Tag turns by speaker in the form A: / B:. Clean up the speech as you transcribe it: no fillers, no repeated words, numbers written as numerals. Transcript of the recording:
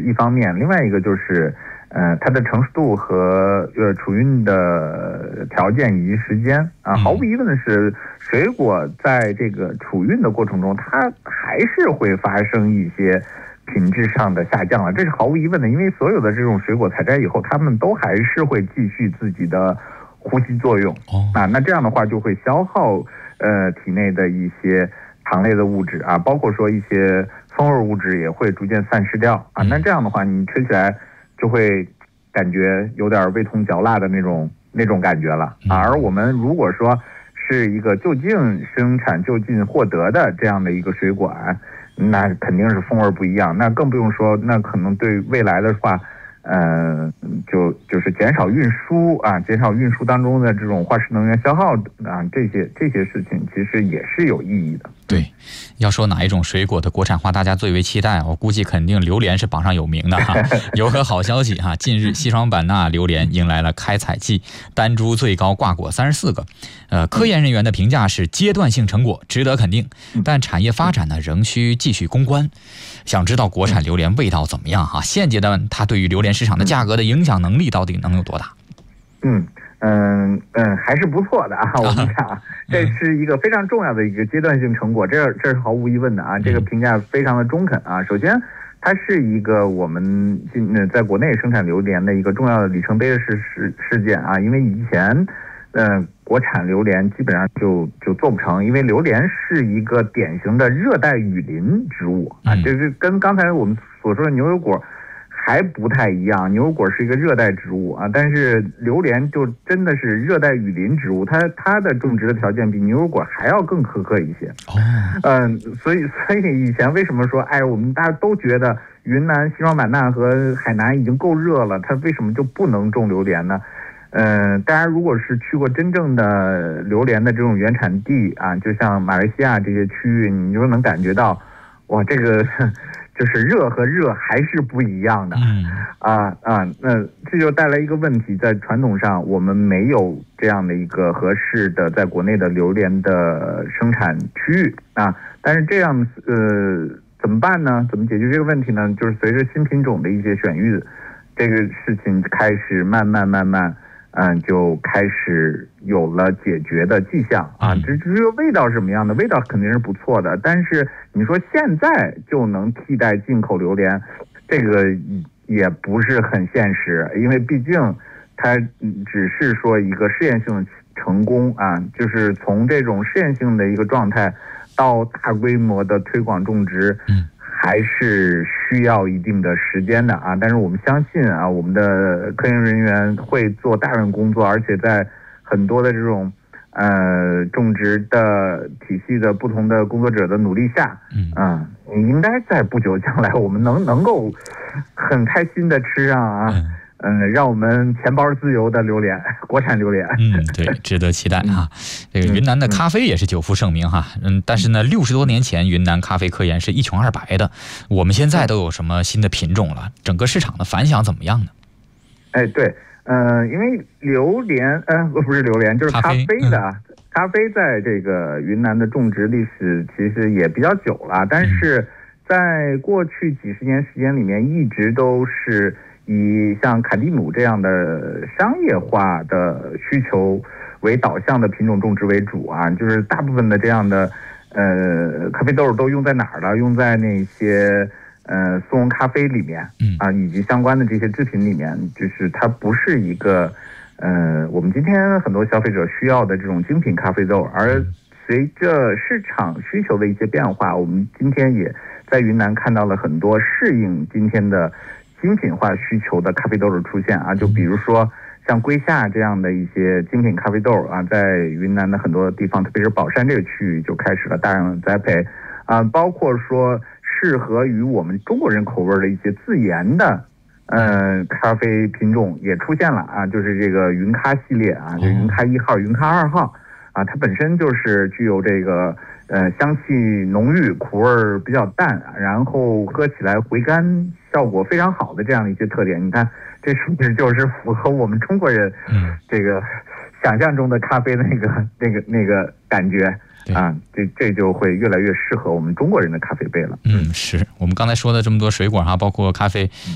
A: 一方面，另外一个就是它的成熟度和储运的条件以及时间啊，毫无疑问的是，水果在这个储运的过程中，它还是会发生一些品质上的下降了，这是毫无疑问的。因为所有的这种水果采摘以后，它们都还是会继续自己的呼吸作用啊，那这样的话就会消耗体内的一些糖类的物质啊，包括说一些风味物质也会逐渐散失掉啊。那这样的话，你吃起来就会感觉有点味同嚼蜡的那种感觉了啊。而我们如果说是一个就近生产、就近获得的这样的一个水果啊，那肯定是风味不一样。那更不用说，那可能对未来的话，就是减少运输啊，减少运输当中的这种化石能源消耗啊，这些事情其实也是有意义的。
B: 对，要说哪一种水果的国产化大家最为期待，我估计肯定榴莲是榜上有名的哈。有个好消息哈，近日西双版纳榴莲迎来了开采季，单株最高挂果34个。科研人员的评价是阶段性成果，值得肯定。但产业发展呢，仍需继续攻关。想知道国产榴莲味道怎么样哈？现阶段它对于榴莲市场的价格的影响能力到底能有多大？
A: 还是不错的啊。我们看这是一个非常重要的一个阶段性成果，这是毫无疑问的啊。这个评价非常的中肯啊。首先，它是一个我们在国内生产榴莲的一个重要的里程碑的事件啊。因为以前，国产榴莲基本上就做不成，因为榴莲是一个典型的热带雨林植物啊，这是跟刚才我们所说的牛油果还不太一样。牛油果是一个热带植物啊，但是榴莲就真的是热带雨林植物，它的种植的条件比牛油果还要更苛刻一些。所以以前为什么说我们大家都觉得云南、西双版纳和海南已经够热了，它为什么就不能种榴莲呢？大家如果是去过真正的榴莲的这种原产地啊，就像马来西亚这些区域，你就能感觉到，哇，这个就是热和热还是不一样的。那这就带来一个问题，在传统上我们没有这样的一个合适的在国内的榴莲的生产区域啊。但是这样怎么办呢？怎么解决这个问题呢？就是随着新品种的一些选育，这个事情开始慢慢就开始有了解决的迹象啊。至于味道是什么样的，味道肯定是不错的，但是你说现在就能替代进口榴莲，这个也不是很现实，因为毕竟它只是说一个试验性的成功啊，就是从这种试验性的一个状态到大规模的推广种植，还是需要一定的时间的啊。但是我们相信啊，我们的科研人员会做大量工作，而且在很多的这种种植的体系的不同的工作者的努力下，应该在不久将来我们能够很开心的吃上啊。让我们钱包自由的榴莲，国产榴莲。
B: 对，值得期待哈。这个云南的咖啡也是久负盛名哈。但是呢，60多年前云南咖啡科研是一穷二白的，我们现在都有什么新的品种了？整个市场的反响怎么样呢？
A: 对，因为榴莲，不是榴莲，就是咖啡的。咖啡在这个云南的种植历史其实也比较久了，但是在过去几十年时间里面，一直都是以像卡蒂姆这样的商业化的需求为导向的品种种植为主啊，就是大部分的这样的咖啡豆都用在哪儿了？用在那些速溶咖啡里面啊，以及相关的这些制品里面，就是它不是一个我们今天很多消费者需要的这种精品咖啡豆，而随着市场需求的一些变化，我们今天也在云南看到了很多适应今天的精品化需求的咖啡豆的出现啊，就比如说像龟夏这样的一些精品咖啡豆啊，在云南的很多地方，特别是保山这个区域就开始了大量的栽培啊，包括说适合于我们中国人口味的一些自研的咖啡品种也出现了啊，就是这个云咖系列啊，就云咖1号、云咖2号啊，它本身就是具有这个香气浓郁、苦味比较淡，然后喝起来回甘效果非常好的这样的一些特点。你看，这是不是就是符合我们中国人这个想象中的咖啡的那个感觉啊？这就会越来越适合我们中国人的咖啡杯了。
B: 是我们刚才说的这么多水果哈，包括咖啡，